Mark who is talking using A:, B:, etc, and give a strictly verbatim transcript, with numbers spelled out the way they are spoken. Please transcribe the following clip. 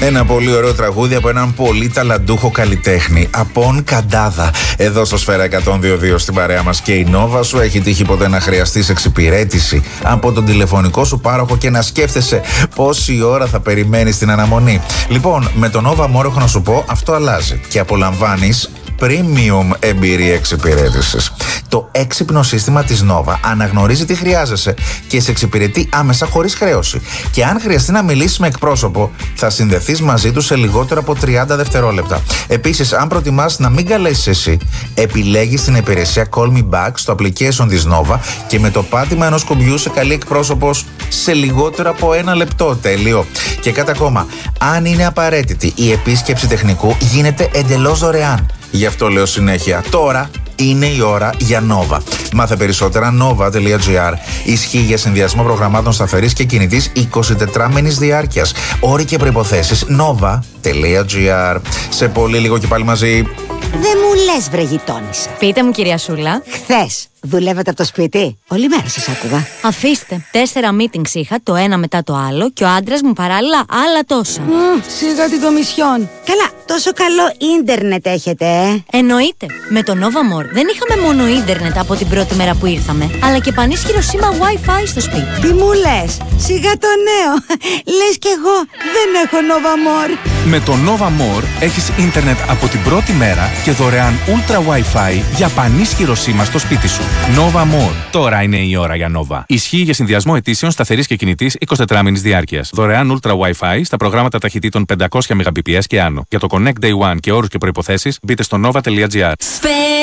A: Ένα πολύ ωραίο τραγούδι από έναν πολύ ταλαντούχο καλλιτέχνη. Απόν Καντάδα. Εδώ στο Σφαίρα εκατόν δύο δύο στην παρέα μας και η Νόβα. Σου έχει τύχει ποτέ να χρειαστείς εξυπηρέτηση από τον τηλεφωνικό σου πάροχο και να σκέφτεσαι πόση ώρα θα περιμένεις την αναμονή? Λοιπόν, με τον Nova More έχω να σου πω, αυτό αλλάζει και απολαμβάνεις premium εμπειρία εξυπηρέτησης. Το έξυπνο σύστημα της Nova αναγνωρίζει τι χρειάζεσαι και σε εξυπηρετεί άμεσα χωρίς χρέωση. Και αν χρειαστεί να μιλήσεις με εκπρόσωπο, θα συνδεθείς μαζί του σε λιγότερο από τριάντα δευτερόλεπτα. Επίσης, αν προτιμάς να μην καλέσεις εσύ, επιλέγεις την υπηρεσία Call Me Back στο application της Nova και με το πάτημα ενός κουμπιού σε καλεί εκπρόσωπος σε λιγότερο από ένα λεπτό. Τέλειο. Και κάτι ακόμα. Αν είναι απαραίτητη η επίσκεψη τεχνικού, γίνεται εντελώς δωρεάν. Γι' αυτό λέω συνέχεια, τώρα είναι η ώρα για Nova. Μάθε περισσότερα nova.gr. Ισχύει για συνδυασμό προγραμμάτων σταθερής και κινητής εικοσιτετράμηνης διάρκειας. Όροι και προϋποθέσεις nova.gr. Σε πολύ λίγο και πάλι μαζί.
B: Δεν μου λες, βρε γειτόνισσα.
C: Πείτε μου, κυρία Σούλα.
B: Χθες δουλεύετε από το σπίτι? Όλη μέρα σας άκουγα.
C: Αφήστε. Τέσσερα meetings είχα, το ένα μετά το άλλο, και ο άντρας μου παράλληλα άλλα τόσα.
B: Mm, σιγά την κομισιόν. Καλά, τόσο καλό ίντερνετ έχετε, ε.
C: Εννοείται. Με το Nova More δεν είχαμε μόνο ίντερνετ από την πρώτη μέρα που ήρθαμε, αλλά και πανίσχυρο σήμα Wi-Fi στο σπίτι.
B: Τι μου λες? Σιγά το νέο. Λες κι εγώ δεν έχω Nova More.
D: Με το Nova More έχεις ίντερνετ από την πρώτη μέρα και δωρεάν Ultra Wi-Fi για πανίσχυρο σήμα στο σπίτι σου. Nova More. Τώρα είναι η ώρα για Nova. Ισχύει για συνδυασμό αιτήσεων σταθερής και κινητής εικοσιτετράμηνης διάρκειας. Δωρεάν Ultra Wi-Fi στα προγράμματα ταχυτήτων πεντακόσια Mbps και άνω. Για το Connect Day One και όρους και προϋποθέσεις μπείτε στο nova.gr.